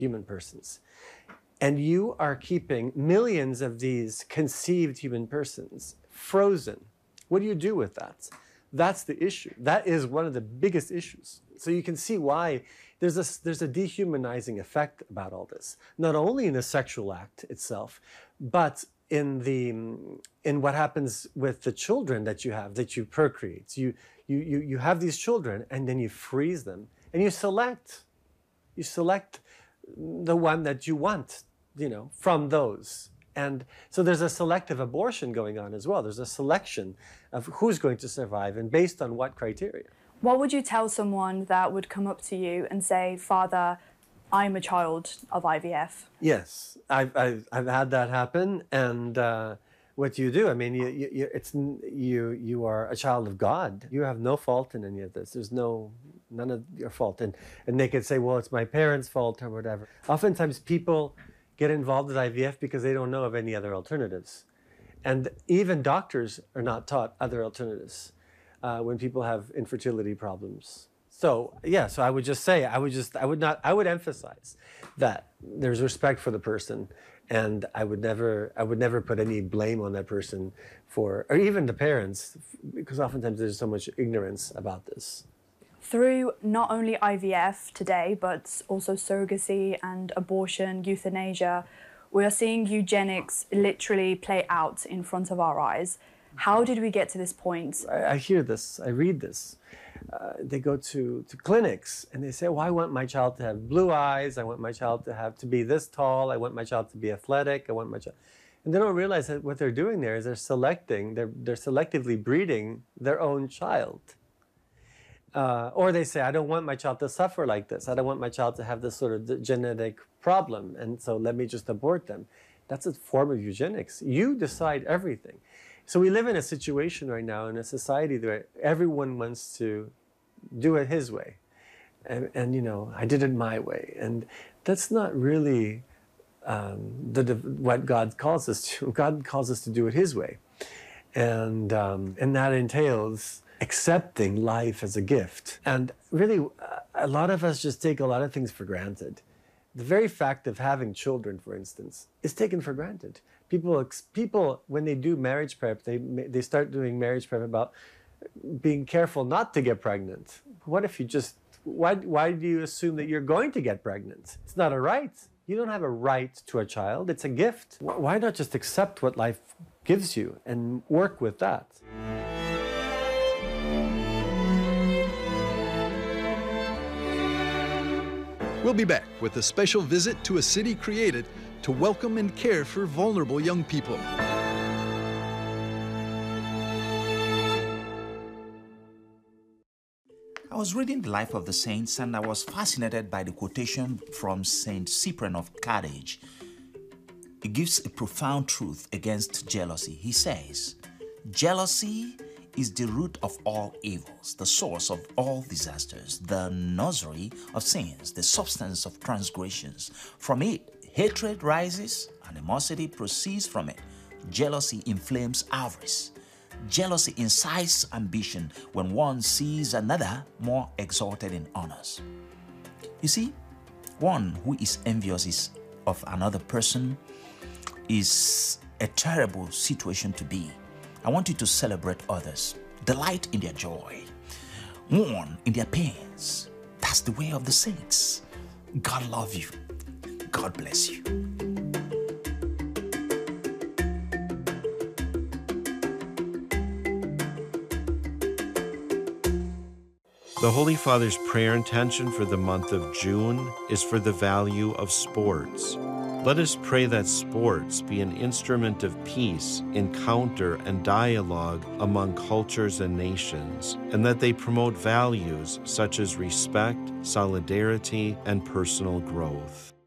human persons. And you are keeping millions of these conceived human persons frozen. What do you do with that? That's the issue. That is one of the biggest issues. So you can see why there's a dehumanizing effect about all this, not only in the sexual act itself, but in what happens with the children that you procreate. You have these children and then you freeze them and you select the one that you want, from those. And so there's a selective abortion going on as well. There's a selection of who's going to survive and based on what criteria. What would you tell someone that would come up to you and say, Father, I'm a child of IVF? Yes, I've had that happen. And what do you do? I mean, you are a child of God. You have no fault in any of this. There's none of your fault. And they could say, well, it's my parents' fault or whatever. Oftentimes people get involved with IVF because they don't know of any other alternatives. And even doctors are not taught other alternatives when people have infertility problems. So, yeah, so I would just say, I would emphasize that there's respect for the person, and I would never put any blame on that person or even the parents, because oftentimes there's so much ignorance about this. Through not only IVF today, but also surrogacy and abortion, euthanasia, we are seeing eugenics literally play out in front of our eyes. How did we get to this point? I hear this, I read this. They go to clinics and they say, well, I want my child to have blue eyes, I want my child to be this tall, I want my child to be athletic, I want my child... And they don't realize that what they're doing there is they're selectively breeding their own child. Or they say, I don't want my child to suffer like this. I don't want my child to have this sort of genetic problem, and so let me just abort them. That's a form of eugenics. You decide everything. So we live in a situation right now in a society where everyone wants to do it his way. And I did it my way. And that's not really what God calls us to. God calls us to do it his way. And that entails accepting life as a gift. And really, a lot of us just take a lot of things for granted. The very fact of having children, for instance, is taken for granted. People, when they do marriage prep, they start doing marriage prep about being careful not to get pregnant. What if you just, why do you assume that you're going to get pregnant? It's not a right. You don't have a right to a child. It's a gift. Why not just accept what life gives you and work with that? We'll be back with a special visit to a city created to welcome and care for vulnerable young people. I was reading the life of the saints and I was fascinated by the quotation from Saint Cyprian of Carthage. It gives a profound truth against jealousy. He says, jealousy is the root of all evils, the source of all disasters, the nursery of sins, the substance of transgressions. From it, hatred rises, animosity proceeds from it. Jealousy inflames avarice. Jealousy incites ambition when one sees another more exalted in honors. You see, one who is envious of another person is a terrible situation to be. I want you to celebrate others, delight in their joy, mourn in their pains. That's the way of the saints. God love you. God bless you. The Holy Father's prayer intention for the month of June is for the value of sports. Let us pray that sports be an instrument of peace, encounter, and dialogue among cultures and nations, and that they promote values such as respect, solidarity, and personal growth.